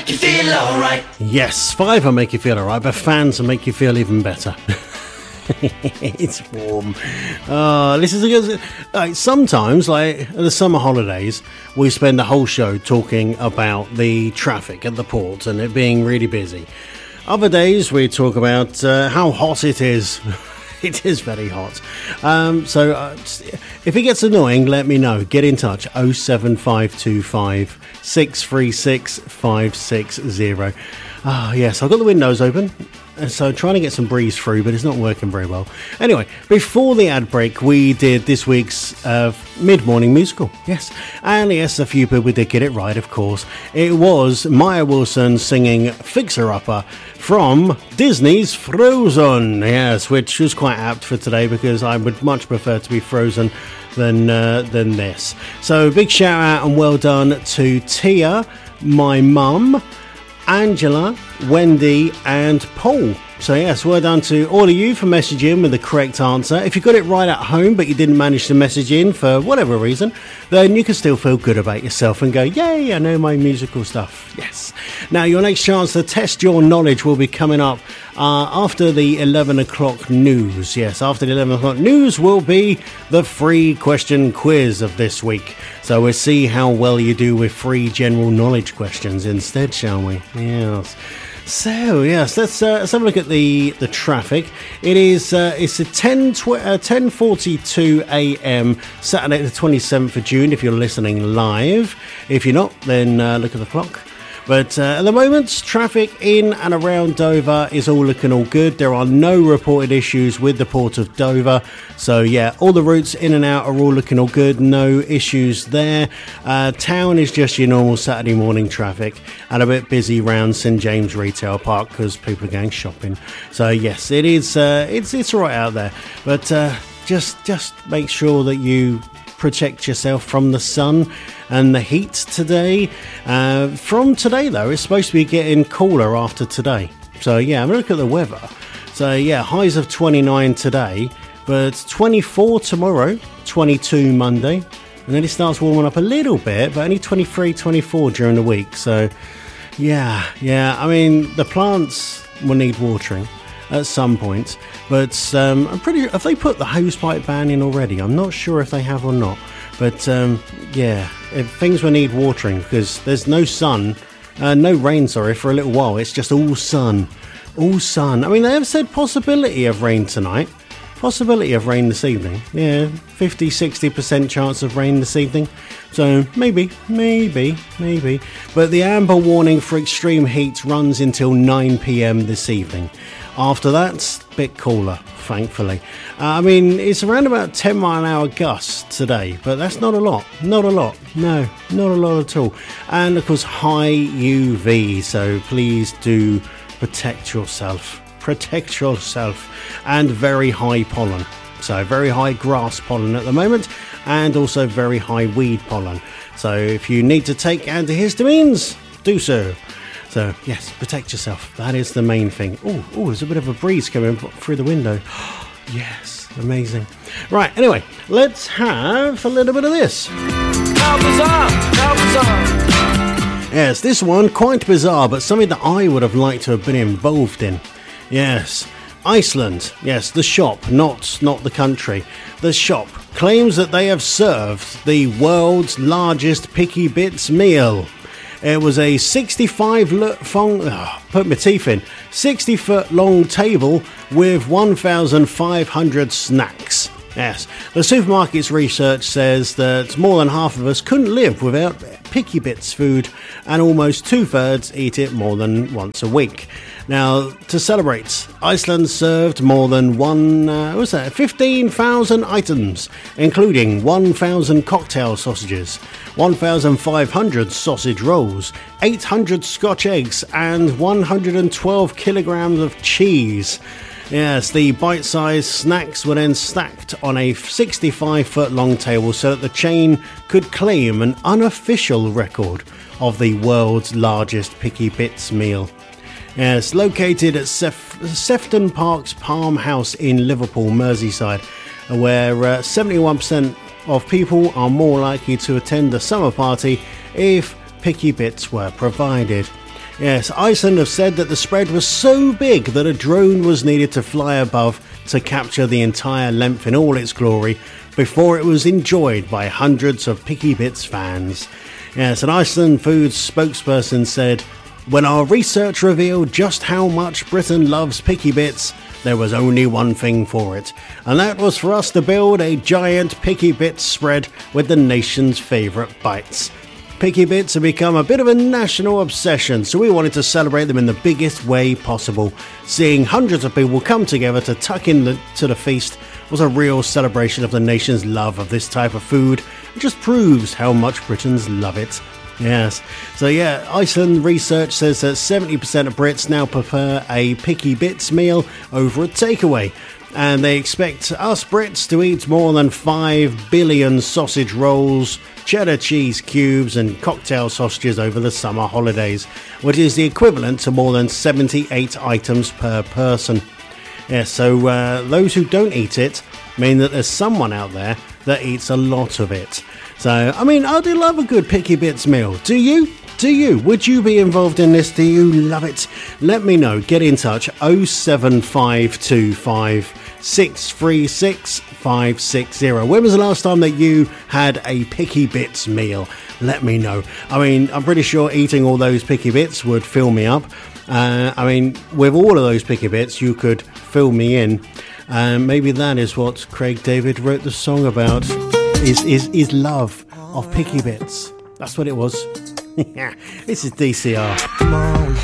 you feel alright. Yes, Five will make you feel alright, but Fans will make you feel even better. It's warm. This is a good. Sometimes, like at the summer holidays, we spend the whole show talking about the traffic at the port and it being really busy. Other days, we talk about how hot it is. It is very hot. So if it gets annoying, let me know. Get in touch. 07525 636 560. Yes, I've got the windows open. So trying to get some breeze through, but it's not working very well. Anyway, before the ad break, we did this week's mid-morning musical. Yes. And yes, a few people did get it right, of course. It was Maya Wilson singing Fixer Upper from Disney's Frozen. Yes, which was quite apt for today because I would much prefer to be Frozen than this. So big shout out and well done to Tia, my mum, Angela, Wendy and Paul. So yes, well done to all of you for messaging in with the correct answer. If you got it right at home but you didn't manage to message in for whatever reason, then you can still feel good about yourself and go, yay, I know my musical stuff. Yes. Now your next chance to test your knowledge will be coming up after the 11 o'clock news. Yes, after the 11 o'clock news will be the free question quiz of this week. So we'll see how well you do with free general knowledge questions instead, shall we? Yes. So yes, let's have a look at the traffic. It is it's a 10:42 a.m. Saturday the 27th of June. If you're listening live, if you're not, then look at the clock. But at the moment, traffic in and around Dover is all looking all good. There are no reported issues with the Port of Dover. So yeah, all the routes in and out are all looking all good. No issues there. Town is just your normal Saturday morning traffic and a bit busy around St James Retail Park because people are going shopping. So yes, it is. It's right out there. But just make sure that you protect yourself from the sun and the heat today. From today though, it's supposed to be getting cooler after today. So yeah, I'm gonna look at the weather. So yeah, highs of 29 today, but 24 tomorrow, 22 Monday, and then it starts warming up a little bit, but only 23, 24 during the week. So yeah, I mean the plants will need watering at some point, but I'm pretty. Have they put the hosepipe ban in already? I'm not sure if they have or not. But yeah, if things will need watering because there's no sun, no rain. Sorry, for a little while. It's just all sun, all sun. I mean, they have said possibility of rain tonight, possibility of rain this evening. Yeah, 50-60% chance of rain this evening. So maybe. But the amber warning for extreme heat runs until 9 p.m. this evening. After that, a bit cooler, thankfully. I mean, it's around about 10 mile an hour gusts today, but that's not a lot. No, not a lot at all. And of course, high UV, so please do protect yourself. And very high pollen. So very high grass pollen at the moment, and also very high weed pollen. So if you need to take antihistamines, do so. So, yes, protect yourself. That is the main thing. Oh, there's a bit of a breeze coming through the window. Yes, amazing. Right, anyway, let's have a little bit of this. How bizarre! Yes, this one, quite bizarre, but something that I would have liked to have been involved in. Yes, Iceland. Yes, the shop, not the country. The shop claims that they have served the world's largest Picky Bits meal. It was a 60-foot long table with 1,500 snacks. Yes, the supermarket's research says that more than half of us couldn't live without Picky Bits food, and almost 2/3 eat it more than once a week. Now, to celebrate, Iceland served more than 15,000 items, including 1,000 cocktail sausages, 1,500 sausage rolls, 800 Scotch eggs, and 112 kilograms of cheese. Yes, the bite-sized snacks were then stacked on a 65-foot long table so that the chain could claim an unofficial record of the world's largest Picky Bits meal. Yes, located at Sefton Park's Palm House in Liverpool, Merseyside, where 71% of people are more likely to attend the summer party if Picky Bits were provided. Yes, Iceland have said that the spread was so big that a drone was needed to fly above to capture the entire length in all its glory before it was enjoyed by hundreds of Picky Bits fans. Yes, an Iceland Foods spokesperson said, "When our research revealed just how much Britain loves Picky Bits, there was only one thing for it, and that was for us to build a giant Picky Bits spread with the nation's favourite bites. Picky Bits have become a bit of a national obsession, so we wanted to celebrate them in the biggest way possible. Seeing hundreds of people come together to tuck in to the feast was a real celebration of the nation's love of this type of food. It just proves how much Britons love it." Yes. So yeah, Iceland research says that 70% of Brits now prefer a Picky Bits meal over a takeaway. And they expect us Brits to eat more than 5 billion sausage rolls, cheddar cheese cubes and cocktail sausages over the summer holidays, which is the equivalent to more than 78 items per person. Yes, so those who don't eat it mean that there's someone out there that eats a lot of it. So, I mean, I do love a good Picky Bits meal. Do you? Do you? Would you be involved in this? Do you love it? Let me know. Get in touch. 07525 636 560. When was the last time that you had a Picky Bits meal? Let me know. I mean, I'm pretty sure eating all those Picky Bits would fill me up. I mean, with all of those Picky Bits, you could fill me in. Maybe that is what Craig David wrote the song about. Is love of Picky Bits. That's what it was. This is DCR.